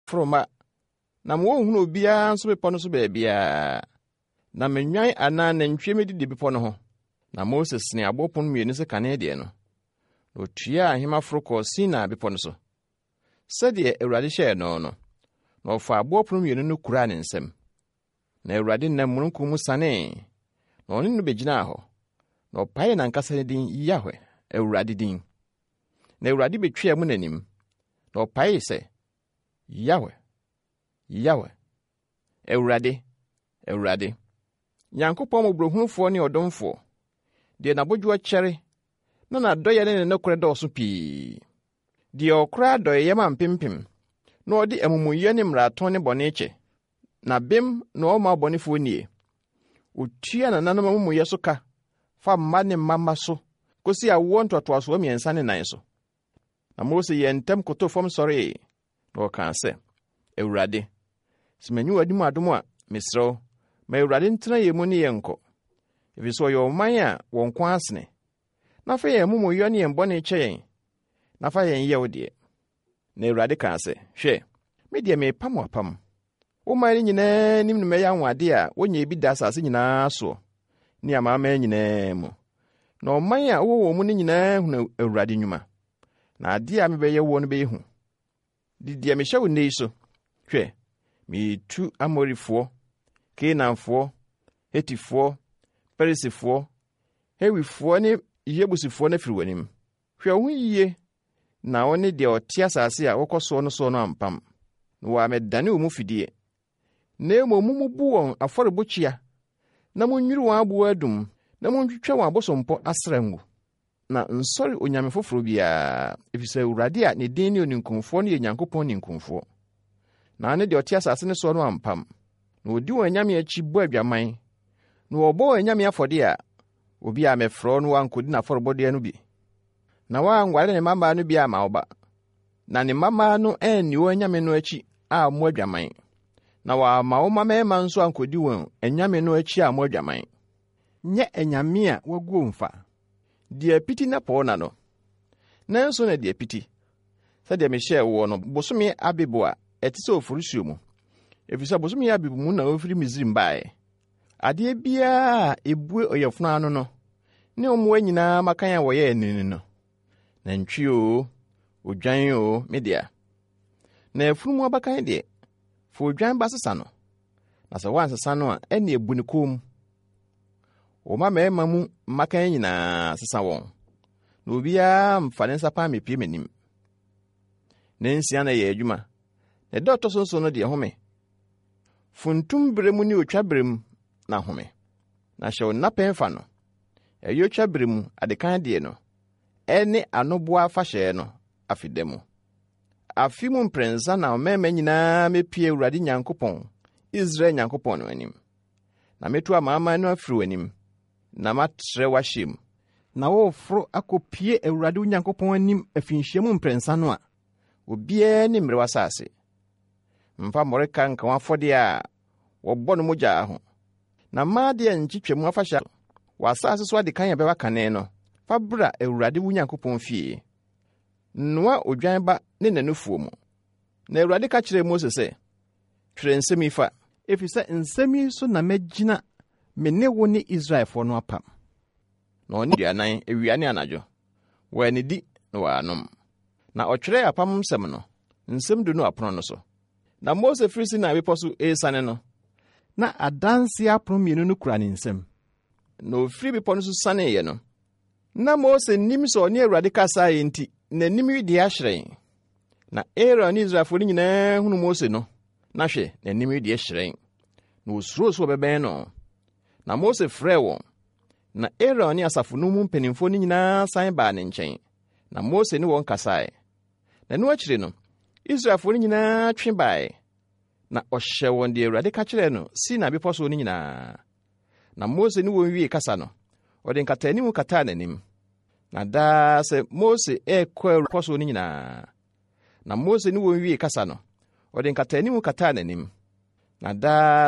froma na mo hunu obiara nso bepɔ no so baabia na menwan ana nantwie medidi bepɔ no ho na Moses ne abopon mmienu se kane de no na otua ahema foro kɔ Sina bepɔ no so sɛdeɛ Awurade hyɛɛ no no na ɔfa abopon mmienu no kura ne nsam na Awurade nam mununkum mu sane na ɔne no begyina hɔ na ɔpae nankasa ne din Yahweh Awurade din na Awurade betwea mu n'anim na ɔpae sɛ Yahweh Yahweh Awurade Awurade Nyankopɔn mmɔborɔhunufoɔ ne ɔdomfoɔ deɛ n'abodwo kyɛre na n'adɔyɛ ne nokorɛ dɔɔso pii deɛ ɔkora adɔyɛ ma mpempem na ɔde amumuyɛ ne mmarato ne bɔne kyɛ na bem na ɔma bɔnefoɔ nie otua nananom amumuyɛ so ka fa mma ne mama so kosi awoɔ ntoatoasoɔ 3 ne 9 so na Mose yɛ ntɛm koto fam sɔree na ɔkaa sɛ Awurade sɛ manyi w'adim adom a mesrɛ ma Awurade ntena yɛ mu ne yɛn nkɔ ɛfiri sɛ ɔyɛ ɔman a wɔn ko asene na fa yɛn amumuyɛ ne yɛn bɔne kyɛ yɛn na fa yɛn yɛw deɛ na Awurade kaa sɛ hwɛ me deɛ mepam wapam woman ne nyinaa nim ne mɛyɛ anwade a wonya bi da asase nyinaa soɔ ne amama nyinaa mu na ɔman a wɔwɔ mu ne nyinaa hunu Awurade nnwuma na ade a mebɛyɛ wɔ no bɛyɛ hu di deɛ mehyɛ wo nnɛ yi so hwɛ metu Amorifoɔ Kanaanfoɔ Hetifoɔ Perisifoɔ Hewifoɔ ne Yebusifoɔ na firi w'anim hwɛ wo ho yie na wo ne deɛ ɔte asase a wɔkɔ soɔ no soɔ no ampam na wɔamɛdane wo mu fidie na mmom mubu wɔn afɔrebɔkyia na munnwiri wɔn aboɔ adum na muntwitwa wɔn abosompɔ asra ngu na nsɔre onyame foforo biara efisɛ Awurade a ne din ne oninkumfoɔ no yɛ Nyankopɔn ninkumfoɔ na ne deɛ ɔte asase ne soɔ no ampam na odi wɔn anyame akyi bɔ adwaman na wɔbɔ wɔn anyame afɔde a obi a mɛfrɛ no wankodi n'afɔrebɔdeɛ no bi na wanware ne mama no bi ama ɔba na ne mama no anni wɔn anyame no akyi a mo adwaman na wama wo mama nso ankodi wɔn anyame no akyi a mo adwaman nyɛ anyame a waguo mfa deɛ piti na pɔw no nanso na deɛ piti sɛdeɛ mehyɛɛ wo no bosome Abibu a ɛte sɛ ofurusuo mu efisɛ bosome Abibu mu na ofiri Misrim bae adeɛ biara a ebue ɔyɛfunu ano no ne ɔmoa nyinaa makan a wɔyɛ anini no nantwi o odwan o media na afunumu abakan deɛ fa odwan ba sesa no na sɛ wansesa no a ɛne ebu ne kom o mama mu makan nyinaa sesa wɔn na obiara mfa ne nsa pa mepie m'anim ne nsia na yɛ adwuma na dɔtɔ sonso no deɛ home funtum bere mu ne otwa bere mu na home na hyɛ wo napɛn fa no ɛyɛ otwa bere mu adekan deɛ no ɛne anoboa fahyɛ no afida mu afi mu mprensa na ɔmɛma nyinaa mepie Awurade Nyankopɔn Israel Nyankopɔn no anim na metu amama no afiri w'anim na matrɛ w'ahyɛm na wɔforo akɔpie Awurade Nyankopɔn anim afinhyia mu mprensa no a obiara ne mmere w'asase mfa mmɔreka nka w'afɔde a wɔbɔ no mogya ho na maadeɛ nkyitwa mu afahyɛ w'asase so ade kan a bɛba kane no fa bra Awurade Nyankopɔn fie noa odwan ba ne nanufuo mu na Awurade ka kyerɛ Mose sɛ twerɛ nsɛm yi fa efisɛ nsɛm yi so na magyina me ne wo ne Israelfoɔ no apam na ɔne aduanan awia ne anadwo wɔanidi na wɔanom na ɔtwerɛ apam nsɛm no nsɛm du no apono no so na Mose firi Sinai bepɔ so esane no na adanse apono mmienu no kura ne nsɛm na ofiri bepɔ no so saneeɛ no na Mose nim sɛ ɔne Awurade kasaeɛ nti n'anim yi de ahyerɛn na Aaron ne Israelfoɔ no nyinaa hunu Mose no na hwɛ n'anim yi de ahyerɛn na osuro so bɛbɛn no na Mose frɛ wɔn na Aaron ne asafo no mu mpanimfoɔ no nyinaa san baa ne nkyɛn na Mose ne wɔn kasae na no akyire no Israelfoɔ no nyinaa twe bae na ɔhyɛ wɔn de Awurade ka kyerɛ no Sinai bepɔ so no nyinaa na Mose ne wɔn wie kasa no ɔde nkataanim kataa n'anim na daa sɛ Mose ɛkɔ bepɔ so no nyinaa na Mose ne wɔn wie kasa no ɔde nkataanim kataa n'anim na daa